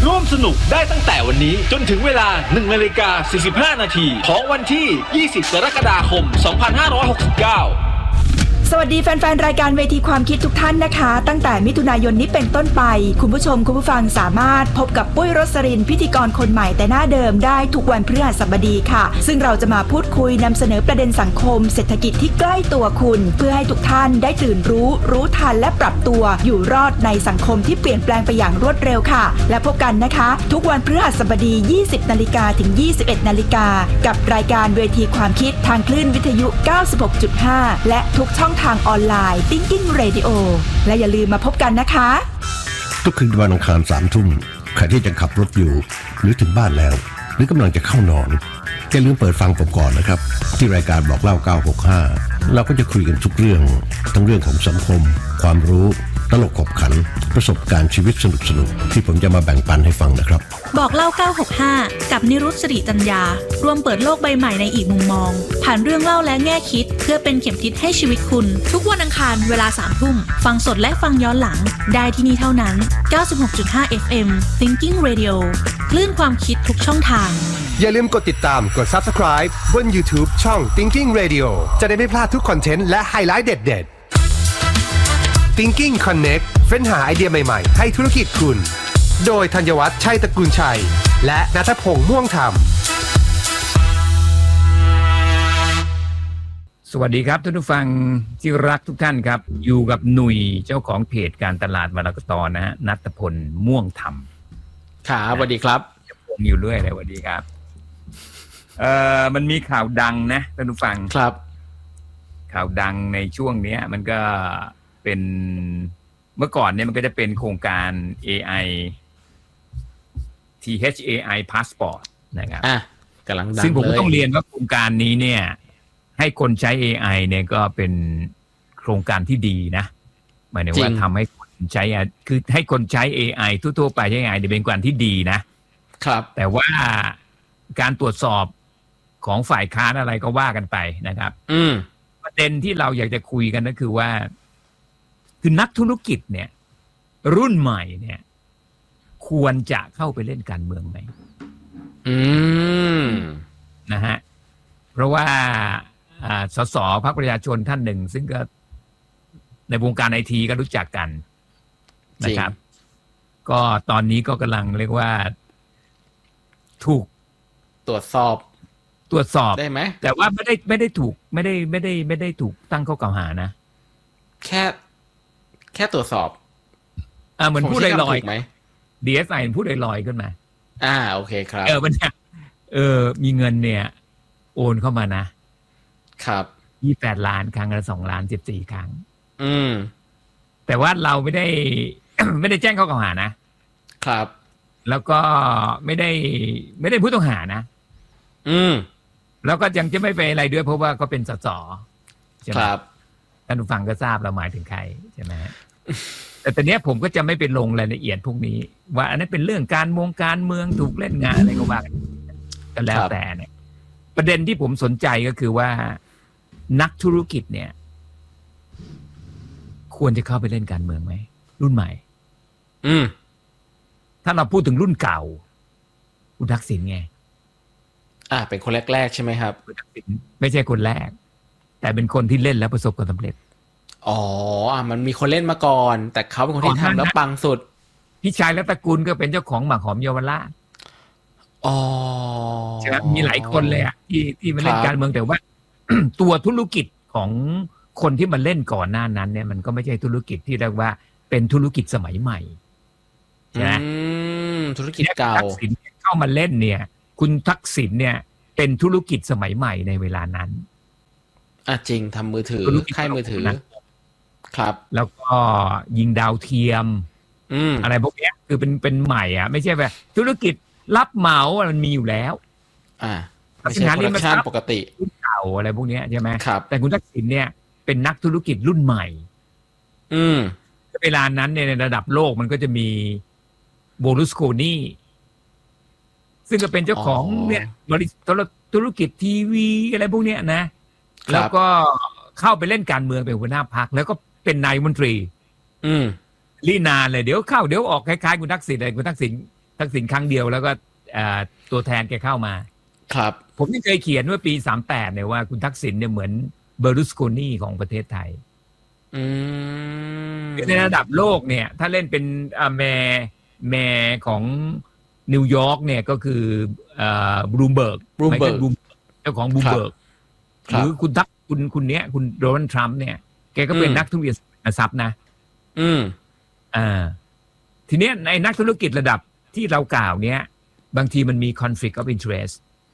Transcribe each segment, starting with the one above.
ร่วมสนุกได้ตั้งแต่วันนี้จนถึงเวลา 1:45 นาทีของวันที่ 20 กรกฎาคม 2569 สวัสดีแฟนๆรายการเวทีความคิดทุกท่านนะคะตั้งแต่มิถุนายนนี้เป็นต้นไปคุณผู้ชมคุณผู้ฟังสามารถพบกับปุ้ยรสรินพิธีกรคนใหม่แต่หน้าเดิมได้ทุกวันพฤหัสบดีค่ะซึ่งเราจะมาพูดคุยนำเสนอประเด็นสังคมเศรษฐกิจที่ใกล้ตัวคุณเพื่อให้ทุกท่านได้ตื่นรู้ทันและปรับตัวอยู่รอดในสังคมที่เปลี่ยนแปลงไปอย่างรวดเร็วค่ะและพบกันนะคะทุกวันพฤหัสบดี 20 นาฬิกาถึง 21 นาฬิกากับรายการเวทีความคิดทางคลื่นวิทยุ 96.5 และทุกช่องทางออนไลน์ Thinking Radio และอย่าลืมมาพบกันนะคะทุกคืนวันอังคาร 3 ทุ่มใครที่จะขับรถอยู่หรือถึงบ้านแล้วหรือกำลังจะเข้านอนอย่าลืมเปิดฟังผมก่อนนะครับที่รายการบอกเล่า965เราก็จะคุยกันทุกเรื่องทั้งเรื่องของสังคมความรู้ตลกขบขันประสบการณ์ชีวิตสนุกๆที่ผมจะมาแบ่งปันให้ฟังนะครับบอกเล่า965กับนิรุต สิริจัญญารวมเปิดโลกใบใหม่ในอีกมุมมองผ่านเรื่องเล่าและแง่คิดเพื่อเป็นเข็มทิศให้ชีวิตคุณทุกวันอังคารเวลา 3 ทุ่มฟังสดและฟังย้อนหลังได้ที่นี่เท่านั้น 96.5 FM Thinking Radio คลื่นความคิดทุกช่องทางอย่าลืมกดติดตามกด Subscribe บน YouTube ช่อง Thinking Radio จะได้ไม่พลาดทุกคอนเทนต์และไฮไลท์เด็ดๆThinking Connect เฟ้นหาไอเดียใหม่ๆให้ธุรกิจคุณโดยธัญวัฒน์ชัยตระกูลชัยและณัฐพงษ์ม่วงธรรมสวัสดีครับท่านผู้ฟังที่รักทุกท่านครับอยู่กับหนุ่ยเจ้าของเพจการตลาดวรรณกรนะฮะณัฐพลม่วงธรรมครับสวัสดีครับผมอยู่เรื่อยเลยสวัสดีครับมันมีข่าวดังนะท่านผู้ฟังครับข่าวดังในช่วงนี้มันก็เป็นเมื่อก่อนเนี่ยมันก็จะเป็นโครงการ AI THAI Passport นะครับกำลังดังเลยซึ่งผมต้องเรียนว่าโครงการนี้เนี่ยให้คนใช้ AI เนี่ยก็เป็นโครงการที่ดีนะหมายถึงว่าทำให้คนใช้คือให้คนใช้ AI ทั่วๆไปใช้ AI เนี่ยเป็นการที่ดีนะครับแต่ว่าการตรวจสอบของฝ่ายค้านอะไรก็ว่ากันไปนะครับประเด็นที่เราอยากจะคุยกันก็คือว่าคือนักธุรกิจเนี่ยรุ่นใหม่เนี่ยควรจะเข้าไปเล่นการเมืองไหมนะฮะเพราะว่าสสพรรคประชาชนท่านหนึ่งซึ่งก็ในวงการไอทีก็รู้จักกันนะครับก็ตอนนี้ก็กำลังเรียกว่าถูกตรวจสอบได้ไหมแต่ว่าไม่ได้ถูกไม่ได้ถูกตั้งข้อกล่าวหานะแค่ตรวจสอบเหมือนพูดลอยๆไหม DSI พูดลอยๆขึ้นมาโอเคครับมันมีเงินเนี่ยโอนเข้ามานะครับ28 ล้านครั้งละ2 ล้าน14 ครั้งแต่ว่าเราไม่ได้ ไม่ได้แจ้งข้อกล่าวหานะครับแล้วก็ไม่ได้ผู้ต้องหานะแล้วก็ยังจะไม่ไปอะไรด้วยเพราะว่าก็เป็นสสใช่ไหมครับท่านผู้ฟังก็ทราบเราหมายถึงใครใช่ไหมแต่ตอนนี้ผมก็จะไม่ไปลงรายละเอียดพวกนี้ว่าอันนั้นเป็นเรื่องการเมืองถูกเล่นงานอะไรก็ว่ากันแล้วแต่เนี่ยประเด็นที่ผมสนใจก็คือว่านักธุรกิจเนี่ยควรจะเข้าไปเล่นการเมืองไหมรุ่นใหม่ถ้าเราพูดถึงรุ่นเก่าคุณทักษิณไงเป็นคนแรกๆใช่ไหมครับคุณทักษิณไม่ใช่คนแรกแต่เป็นคนที่เล่นแล้วประสบความสำเร็จมันมีคนเล่นมาก่อนแต่เขาเป็นคนที่ทำแล้วปังสุดพี่ชายและตระกูลก็เป็นเจ้าของหมากหอมเยาวราชใช่ไหมมีหลายคนเลยที่มาเล่นการเมืองแต่ว่า ตัวธุรกิจของคนที่มาเล่นก่อนหน้านั้นเนี่ยมันก็ไม่ใช่ธุรกิจที่เรียกว่าเป็นธุรกิจสมัยใหม่ใช่ไหมธุรกิจเก่าทักษิณเข้ามาเล่นเนี่ยคุณทักษิณเนี่ยเป็นธุรกิจสมัยใหม่ในเวลานั้นจริงทำมือถือค่ายมือถือครับแล้วก็ยิงดาวเทียมอะไรพวกนี้คือเป็นใหม่ไม่ใช่แบบธุรกิจรับเหมามันมีอยู่แล้วไม่ใช่โปรดักชั่นปกติรุ่นเก่าอะไรพวกนี้ใช่ไหมครับแต่คุณทักษิณเนี่ยเป็นนักธุรกิจรุ่นใหม่เวลานั้นในระดับโลกมันก็จะมีโบลูสโคนีซึ่งก็เป็นเจ้าของเนี่ยบริษัทธุรกิจทีวีอะไรพวกนี้นะแล้วก็เข้าไปเล่นการเมืองเป็นหัวหน้าพรรคแล้วก็เป็นนายกรัฐมนตรี ลีนานเลยเดี๋ยวเข้าเดี๋ยวออกคล้ายๆคุณทักษิณเลยคุณทักษิณทักษิณครั้งเดียวแล้วก็ตัวแทนแกเข้ามาครับผมที่เคยเขียนว่าปี38เนี่ยว่าคุณทักษิณเนี่ยเหมือนเบอร์ลุสโคนีของประเทศไทยในระดับโลกเนี่ยถ้าเล่นเป็นแม่ของนิวยอร์กเนี่ยก็คือบลูมเบิร์กเจ้าของบลูมเบิร์กหรือคุณเนี้ยคุณโดนัลด์ทรัมป์เนี่ยแกก็เป็นนักธุรกิจทรัพย์นะทีเนี้ยในนักธุรกิจระดับที่เรากล่าวเนี้ยบางทีมันมี conflict of interest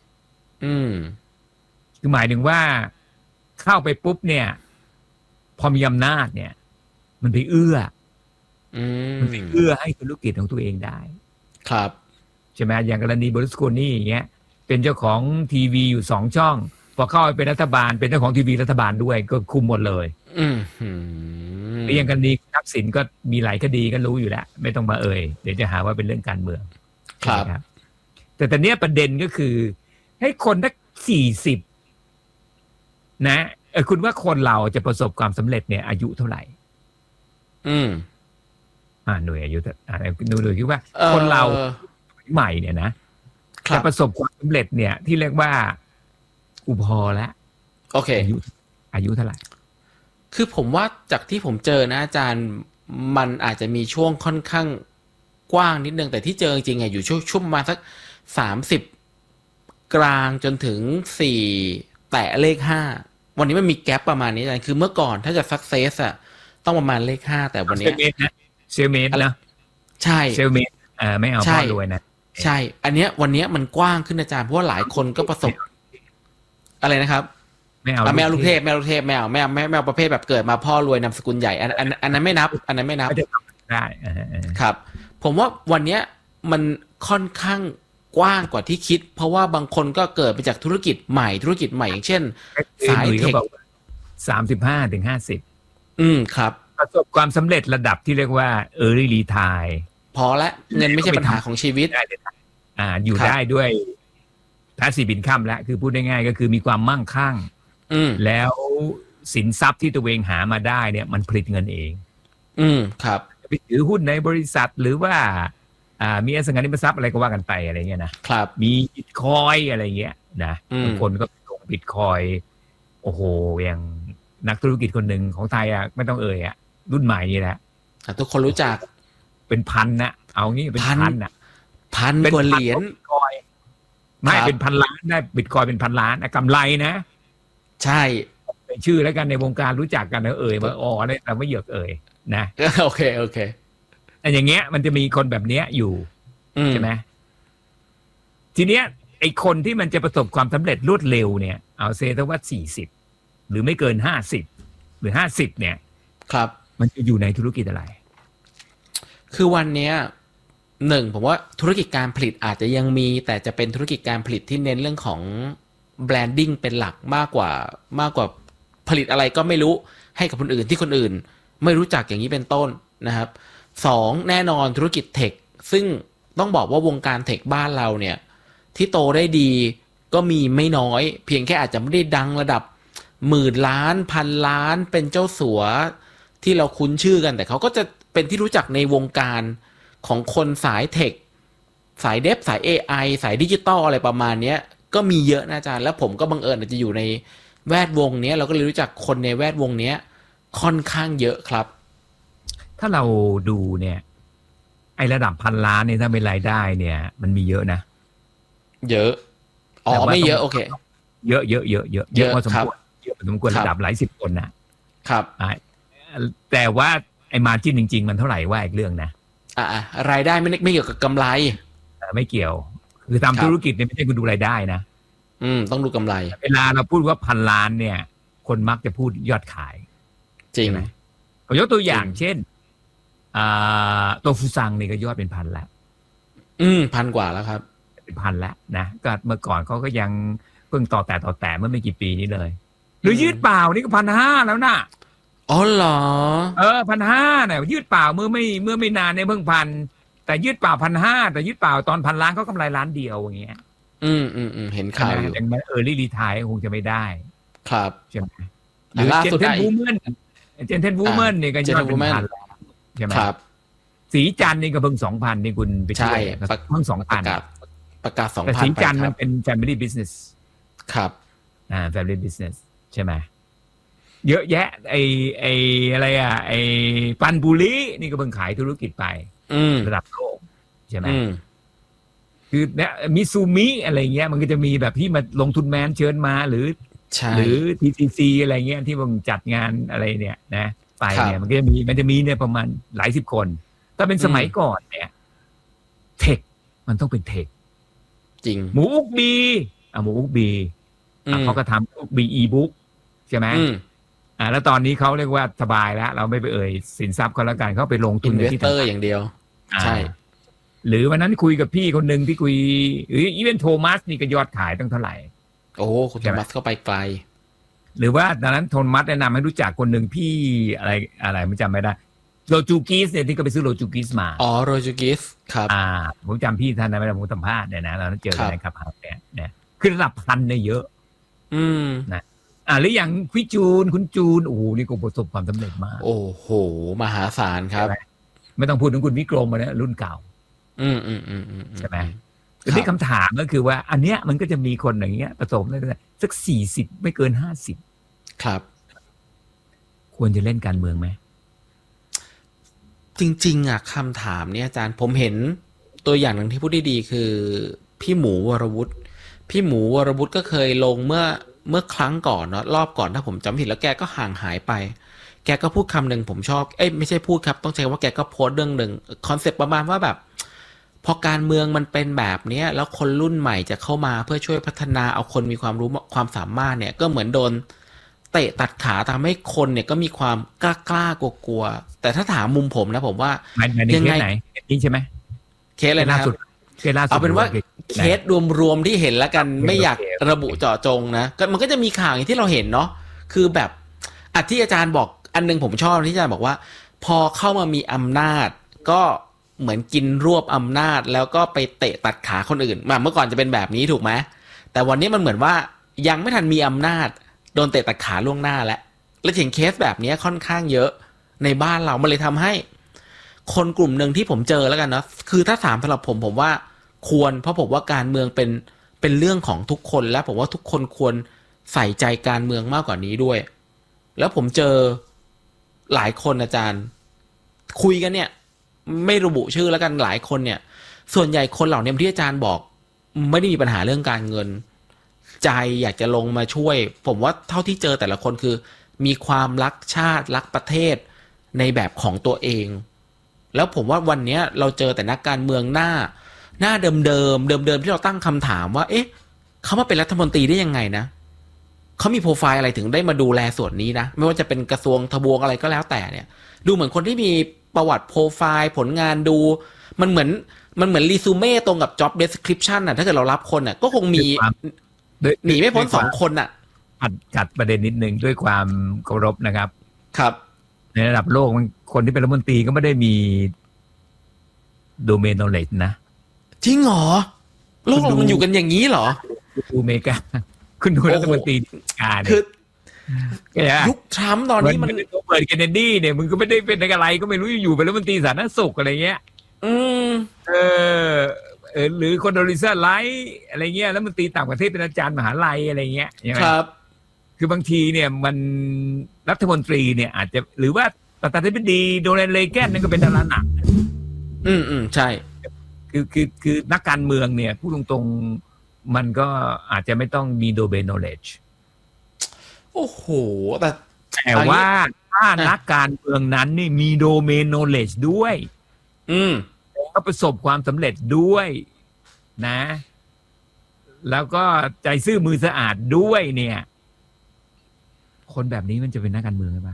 คือหมายถึงว่าเข้าไปปุ๊บเนี่ยพอมีอำนาจเนี่ยมันไปเอื้อให้ธุรกิจของตัวเองได้ครับใช่ไหมอย่างกรณีเบอร์ลุสโคนีอย่างเงี้ยเป็นเจ้าของทีวีอยู่2 ช่องพอเข้าไปเป็นรัฐบาลเป็นเจ้าของทีวีรัฐบาลด้วยก็คุมหมดเลยอย่างกรณีทักษิณก็มีหลายคดีก็รู้อยู่แล้วไม่ต้องมาเดี๋ยวจะหาว่าเป็นเรื่องการเมืองครับแต่ตอนนี้ประเด็นก็คือให้คนสัก40นะคุณว่าคนเราจะประสบความสำเร็จเนี่ยอายุเท่าไหร่หน่วยอายุหน่วยคิดว่าคนเราใหม่เนี่ยนะจะประสบความสำเร็จเนี่ยที่เรียกว่าอุพอแล้วโอเคอายุเท่าไหร่คือผมว่าจากที่ผมเจอนะอาจารย์มันอาจจะมีช่วงค่อนข้างกว้างนิดนึงแต่ที่เจอจริงๆอยู่ช่วงประมาณสัก30กลางจนถึง4แตะเลข5วันนี้มันมีแกปประมาณนี้อาจารย์คือเมื่อก่อนถ้าจะซักเซสอะต้องประมาณเลข5แต่วันนี้เซลเมตนะใช่เซลเมตไม่เอาพ่อรวยนะใช่อันเนี้ยวันนี้มันกว้างขึ้นอาจารย์เพราะว่าหลายคนก็ประสบอะไรนะครับไม่เอาลูกเทพไม่เอาประเภทแบบเกิดมาพ่อรวยนามสกุลใหญ่อันนั้นไม่นับอันนั้นไม่นับได้ครับผมว่าวันนี้มันค่อนข้างกว้างกว่าที่คิดเพราะว่าบางคนก็เกิดมาจากธุรกิจใหม่อย่างเช่นสายเทค 35 ถึง 50 ครับประสบความสำเร็จระดับที่เรียกว่าearly retire พอละเงินไม่ใช่ปัญหาของชีวิตอยู่ได้ด้วยpassive income แล้วคือพูดง่ายๆก็คือมีความมั่งคั่งแล้วสินทรัพย์ที่ตัวเองหามาได้เนี่ยมันผลิตเงินเองครับไปถือหุ้นในบริษัทหรือว่ามีอสังหาริมทรัพย์อะไรก็ว่ากันไปอะไรเงี้ยนะครับมีบิตคอยอะไรเงี้ยนะบางคนก็ลงบิตคอยโอ้โหอย่างนักธุรกิจคนหนึ่งของไทยไม่ต้องรุ่นใหม่นี่แหละทุกคนรู้จักเป็นพันนะเอางี้เป็นพันกว่าเหรียญไม่เป็นพันล้านได้บิตคอยเป็นพันล้านกำไรนะใช่เป็นชื่อแล้วกันในวงการรู้จักกันนะว่าเนี่ยเราไม่เหยือกนะโอเคแต่อย่างเงี้ยมันจะมีคนแบบเนี้ยอยู่ใช่ไหมทีเนี้ยไอคนที่มันจะประสบความสำเร็จรวดเร็วเนี่ยเอาเซตว่า40หรือไม่เกิน50หรือ50เนี่ยครับมันจะอยู่ในธุรกิจอะไรคือวันเนี้ยผมว่าธุรกิจการผลิตอาจจะยังมีแต่จะเป็นธุรกิจการผลิตที่เน้นเรื่องของแบรนดิ้งเป็นหลักมากกว่าผลิตอะไรก็ไม่รู้ให้กับคนอื่นที่คนอื่นไม่รู้จักอย่างนี้เป็นต้นนะครับ2แน่นอนธุรกิจเทคซึ่งต้องบอกว่าวงการเทคบ้านเราเนี่ยที่โตได้ดีก็มีไม่น้อยเพียงแค่อาจจะไม่ได้ดังระดับ10,000 ล้านพันล้านเป็นเจ้าสัวที่เราคุ้นชื่อกันแต่เขาก็จะเป็นที่รู้จักในวงการของคนสายเทคสายเดฟสาย AI สายดิจิตอลอะไรประมาณนี้ก็มีเยอะนะอาจารย์แล้วผมก็บังเอิญจะอยู่ในแวดวงนี้เราก็เลยรู้จักคนในแวดวงนี้ค่อนข้างเยอะครับถ้าเราดูเนี่ยไอ้ระดับพันล้านเนี่ยถ้าเป็นรายได้เนี่ยมันมีเยอะนะเยอะไม่เยอะโอเคเยอะพอสมควรเยอะพอสมควรระดับหลาย10 คนนะครับแต่ว่าไอ้มาร์จิ้นจริงๆมันเท่าไหร่ว่าอีกเรื่องนะรายได้ไม่เกี่ยวกับกำไรไม่เกี่ยวคือทำธุรกิจเนี่ยไม่ใช่คุณดูรายได้นะต้องดูกำไรเวลาเราพูดว่าพันล้านเนี่ยคนมักจะพูดยอดขายจริงไหมยกตัวอย่างเช่นโตฟูซังนี่ก็ยอดเป็นพันแล้ว 1,000 กว่าแล้วครับเป็นพันแล้วนะก็เมื่อก่อนเขาก็ยังเพิ่งต่อแต่เมื่อไม่กี่ปีนี้เลยหรือยืดเปล่านี่ก็1,500แล้วนะอ๋อเหรอ 1,500เนี่ยยืดเปล่าเมื่อไม่นานในเพิ่งพันแต่ยืดเปล่า1,500แต่ยืดเปล่าตอน1,000 ล้านเขากำไรล้านเดียวอย่างเงี้ยเห็นข่าวอยู่อย่างearly retire คงจะไม่ได้ครับใช่ไหมหรือเจนเทนวูแมนเนี่ยก็ยอดเป็นพันใช่ไหมครับสีจันทร์นี่ก็เพิ่ง 2,000 นี่คุณไปช่วยเพิ่ง 2,000 ประกาศ 2,000 แต่สีจันทร์มันเป็น family business ครับ family business ใช่ไหมเยอะแยะไออะไรไอปันบุรีนี่ก็เพิ่งขายธุรกิจไประดับโลกใช่ไหมคือเนี่ยมิซูมิอะไรเงี้ยมันก็จะมีแบบที่มาลงทุนแมนเชิญมาหรือ TCC อะไรเงี้ยที่มึงจัดงานอะไรเนี่ยนะไปเนี่ยมันจะมีเนี่ยประมาณหลายสิบคนถ้าเป็นสมัยก่อนเนี่ยเทคมันต้องเป็นเทคจริงหมูอุกบีหมูอุกบีเขาก็ทำอุกบีอีบุ๊กใช่ไหมแล้วตอนนี้เขาเรียกว่าสบายแล้วเราไม่ไปเอ่ยสินทรัพย์เขาแล้วกันเขาไปลงทุนในที่ต่างๆอย่างเดียวใช่หรือวันนั้นคุยกับพี่คนหนึ่งที่คุยหรืออีเวนต์โทมัสนี่ก็ยอดขายตั้งเท่าไหร่โอ้คุณโทมัสเข้าไปไกลหรือว่าตอนนั้นโทมัสแนะนำให้รู้จักคนหนึ่งพี่อะไรไม่จำไม่ได้โรจูกิสเนี่ยที่ก็ไปซื้อโรจูกิสมาโรจูกิสครับผมจำพี่ท่านไม่ได้ผมสัมภาษณ์เนี่ยนะเราเจอกันในครับเนี่ยคือระดับพันเนี่ยเยอะนะหรืออย่างคุณจูนโอ้โหนี่ก็ประสบความสำเร็จมากโอ้โหมหาศาลครับไม่ต้องพูดถึงคุณวิกรมมาเนี่ยรุ่นเก่าใช่ไหมทีนี้คำถามก็คือว่าอันเนี้ยมันก็จะมีคนอย่างเงี้ยผสมได้สัก40ไม่เกิน50 ครับควรจะเล่นการเมืองไหมจริงๆคำถามเนี่ยอาจารย์ผมเห็นตัวอย่างหนึ่งที่พูดได้ดีคือพี่หมูวรวุฒิก็เคยลงเมื่อครั้งก่อนเนาะรอบก่อนถ้าผมจำผิดแล้วแกก็ห่างหายไปแกก็พูดคำหนึ่งผมชอบไม่ใช่พูดครับต้องใช้ว่าแกก็โพสต์เรื่องหนึ่งคอนเซ็ปต์ประมาณว่าแบบพอการเมืองมันเป็นแบบนี้แล้วคนรุ่นใหม่จะเข้ามาเพื่อช่วยพัฒนาเอาคนมีความรู้ความสามารถเนี่ยก็เหมือนโดนเตะตัดขาทำให้คนเนี่ยก็มีความกล้ากลัวแต่ถ้าถามมุมผมนะผมว่ายังไงนี่ใช่ไหมเคสอะไรนะครับเอาเป็นว่าเคสรวมๆที่เห็นแล้วกันไม่อยากระบุเจาะจงนะมันก็จะมีข่าวอย่างที่เราเห็นเนาะคือแบบที่อาจารย์บอกอันนึงผมชอบที่อาจารย์บอกว่าพอเข้ามามีอำนาจก็เหมือนกินรวบอำนาจแล้วก็ไปเตะตัดขาคนอื่นเมื่อก่อนจะเป็นแบบนี้ถูกไหมแต่วันนี้มันเหมือนว่ายังไม่ทันมีอำนาจโดนเตะตัดขาล่วงหน้าแล้วเห็นเคสแบบนี้ค่อนข้างเยอะในบ้านเรามันเลยทำให้คนกลุ่มหนึ่งที่ผมเจอแล้วกันเนาะคือถ้าถามสำหรับผมว่าควรเพราะผมว่าการเมืองเป็นเรื่องของทุกคนและผมว่าทุกคนควรใส่ใจการเมืองมากกว่านี้ด้วยแล้วผมเจอหลายคนอาจารย์คุยกันเนี่ยไม่ระบุชื่อแล้วกันหลายคนเนี่ยส่วนใหญ่คนเหล่านี้ที่อาจารย์บอกไม่ได้มีปัญหาเรื่องการเงินใจอยากจะลงมาช่วยผมว่าเท่าที่เจอแต่ละคนคือมีความรักชาติรักประเทศในแบบของตัวเองแล้วผมว่าวันนี้เราเจอแต่นักการเมืองหน้าเดิมที่เราตั้งคำถามว่าเอ๊ะเขามาเป็นรัฐมนตรีได้ยังไงนะเขามีโปรไฟล์อะไรถึงได้มาดูแลส่วนนี้นะไม่ว่าจะเป็นกระทรวงทบวงอะไรก็แล้วแต่เนี่ยดูเหมือนคนที่มีประวัติโปรไฟล์ผลงานดูมันเหมือนรีซูเม่ตรงกับ job description ถ้าเกิดเรารับคนก็คงมีหนีไม่พ้น2คนกัดประเด็นนิดนึงด้วยความเคารพนะครับครับในระดับโลกคนที่เป็นรัฐมนตรีก็ไม่ได้มี domain knowledge นะจริงเหรอโลกเรามันอยู่กันอย่างนี้เหรอดูอเมริกาคุณดูรัฐมนตรีคือยุคทรัมป์ตอนนี้มันเปิดเคนเนดีเนี่ยมึงก็ไม่ได้เป็นอะไรก็ไม่รู้อยู่เป็นรัฐมนตรีสาธารณสุขอะไรเงี้ยหรือคนโดริซ่าไลท์อะไรเงี้ยแล้วมันตีต่างประเทศเป็นอาจารย์มหาลัยอะไรเงี้ยครับคือบางทีเนี่ยมันรัฐมนตรีเนี่ยอาจจะหรือว่าประธานาธิบดีโดนัลด์เรแกนนั่นก็เป็นดาราหนังใช่คือนักการเมืองเนี่ยพูดตรงๆมันก็อาจจะไม่ต้องมี domain knowledge โอ้โหแต่ว่าถ้านักการเมืองนั้นนี่มี domain knowledge ด้วยก็ประสบความสำเร็จด้วยนะแล้วก็ใจซื่อมือสะอาดด้วยเนี่ยคนแบบนี้มันจะเป็นนักการเมืองไหม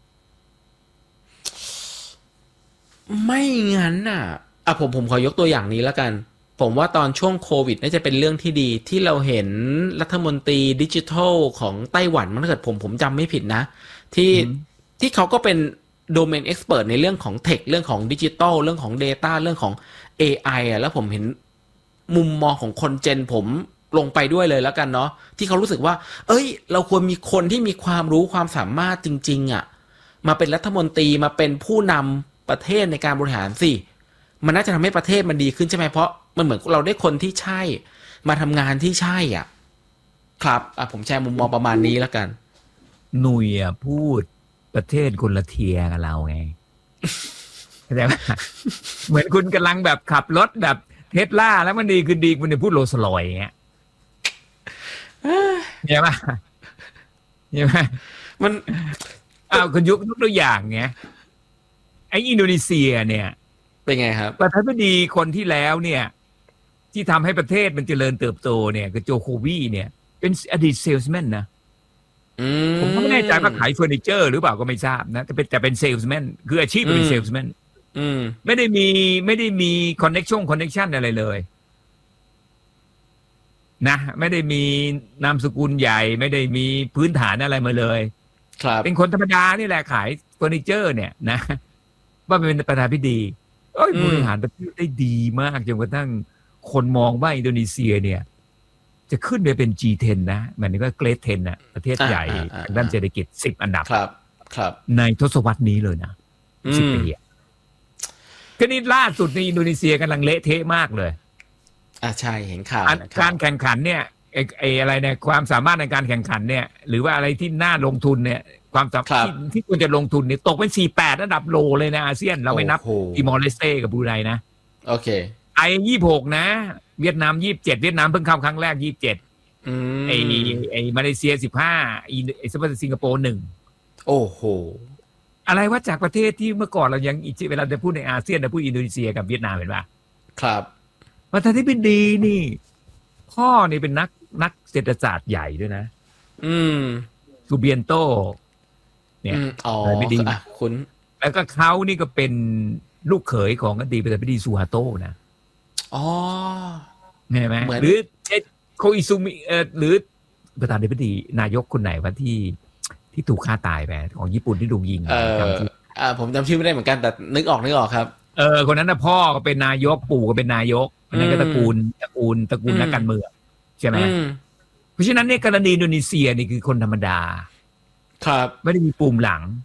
ไม่งั้นผมขอยกตัวอย่างนี้แล้วกันผมว่าตอนช่วงโควิดน่าจะเป็นเรื่องที่ดีที่เราเห็นรัฐมนตรีดิจิทัลของไต้หวันถ้าเกิดผมจำไม่ผิดนะที่เขาก็เป็นโดเมนเอ็กซ์เพิร์ทในเรื่องของเทคเรื่องของดิจิทัลเรื่องของ Data เรื่องของ AI แล้วผมเห็นมุมมองของคนเจนผมลงไปด้วยเลยแล้วกันเนาะที่เขารู้สึกว่าเราควรมีคนที่มีความรู้ความสามารถจริงๆมาเป็นรัฐมนตรีมาเป็นผู้นประเทศในการบริหารสิมันน่าจะทำให้ประเทศมันดีขึ้นใช่ไหมเพราะมันเหมือนเราได้คนที่ใช่มาทำงานที่ใช่อ่ะครับผมแชร์มุมมองประมาณนี้แล้วกันหนุ่ยพูดประเทศคนละเทียกับเราไงแต่ว่าเหมือนคุณกำลังแบบขับรถแบบเทสลาแล้วมันดีคือดีคุณจะพูดโรลส์รอยซ์อย่างเงี้ยใช่ไหมใช่ไหมมันคุณยกตัวอย่างไงไอ้อินโดนีเซียเนี่ยเป็นไงครับประธานาธิบดีคนที่แล้วเนี่ยที่ทำให้ประเทศมันเจริญเติบโตเนี่ยคือโจโควีเนี่ยเป็นอดีตเซลส์แมนนะผมก็ไม่แน่ใจว่าขายเฟอร์นิเจอร์หรือเปล่าก็ไม่ทราบนะแต่เป็นเซลส์แมนคืออาชีพเป็นเซลส์แมนไม่ได้มีคอนเนคชั่นอะไรเลยนะไม่ได้มีนามสกุลใหญ่ไม่ได้มีพื้นฐานอะไรมาเลยเป็นคนธรรมดานี่แหละขายเฟอร์นิเจอร์เนี่ยนะว่าเป็นประธานาธิบดีบริหารประเทศได้ดีมากจนกระทั่งคนมองว่าอินโดนีเซียเนี่ยจะขึ้นไปเป็น G10 นะหมายถึงว่าเกรด10นะประเทศใหญ่ด้านเศรษฐกิจ10อันดับครับในทศวรรษนี้เลยนะ10 ปีก็นี่ล่าสุดในอินโดนีเซียกำลังเละเทะมากเลยใช่เห็นข่าวการแข่งขันเนี่ยอะไรเนี่ยความสามารถในการแข่งขันเนี่ยหรือว่าอะไรที่น่าลงทุนเนี่ยความสามารถที่ควรจะลงทุนเนี่ยตกเป็น48ระดับโลเลยนะอาเซียนเราไม่นับติมอร์เลสเต้กับบรูไนนะโอเค 26นะเวียดนาม27เวียดนามเพิ่งเข้าครั้งแรก27ไอ้มาเลเซีย15ไอ้สิงคโปร์1 โอ้โหอะไรว่าจากประเทศที่เมื่อก่อนเรายังเวลาจะพูดในอาเซียนเราพูดอินโดนีเซียกับเวียดนามเห็นป่ะครับประเทศที่เป็นดีนี่พ่อนี่เป็นนักเศรษฐศาสตร์ใหญ่ด้วยนะซูเบียนโตเนี่ยไม่ดีคุณแล้วก็เขานี่ก็เป็นลูกเขยของอดีตประธานาธิบดีซูฮาโตนะเห็นไหมหรือโคอิซุมิหรือประธานาธิบดีนายกคนไหนวะที่ถูกฆ่าตายไปของญี่ปุ่นที่ถูกยิงผมจำชื่อไม่ได้เหมือนกันแต่นึกออกครับคนนั้นนะพ่อก็เป็นนายกปู่ก็เป็นนายกอันนั้นก็ตระกูลนักการเมืองใช่ไหมเพราะฉะนั้นเนี่ยกรณีอินโดนีเซียนี่คือคนธรรมดาครับไม่ได้มีปุ่มหลัง